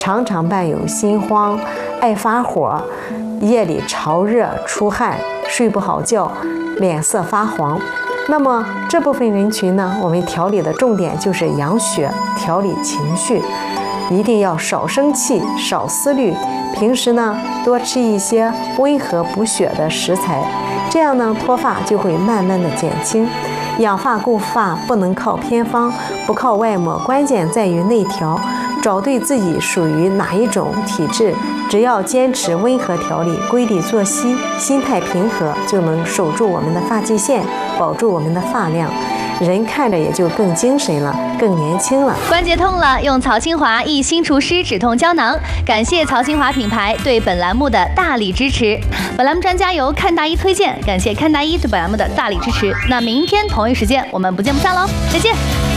常常伴有心慌、爱发火、夜里潮热、出汗、睡不好觉、脸色发黄。那么这部分人群呢，我们调理的重点就是养血、调理情绪，一定要少生气、少思虑。平时呢，多吃一些温和补血的食材，这样呢，脱发就会慢慢的减轻。养发固发不能靠偏方，不靠外抹，关键在于内调。找对自己属于哪一种体质，只要坚持温和调理、规律作息、心态平和，就能守住我们的发际线，保住我们的发量，人看着也就更精神了，更年轻了。 关节痛了，用曹清华益心除湿止痛胶囊。感谢曹清华品牌对本栏目的大力支持。本栏目专家由看大医推荐，感谢看大医对本栏目的大力支持。那明天同一时间我们不见不散喽，再见。